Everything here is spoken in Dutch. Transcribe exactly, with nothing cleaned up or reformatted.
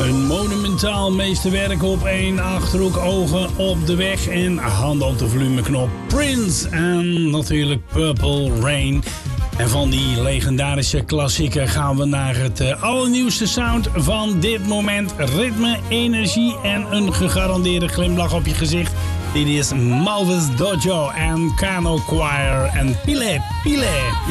Een monumentaal meesterwerk op één Achterhoek, ogen op de weg en handen op de volumeknop. Prince en natuurlijk Purple Rain. En van die legendarische klassieker gaan we naar het uh, allernieuwste sound van dit moment. Ritme, energie en een gegarandeerde glimlach op je gezicht. Dit is Malvis Dojo en Kano Choir en Pile Pile.